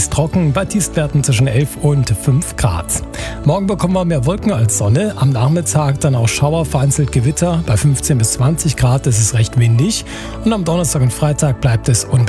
meist trocken, bei Tiefstwerten zwischen 11 und 5 Grad. Morgen bekommen wir mehr Wolken als Sonne, am Nachmittag dann auch Schauer, vereinzelt Gewitter. Bei 15 bis 20 Grad ist es recht windig und am Donnerstag und Freitag bleibt es unbeständig.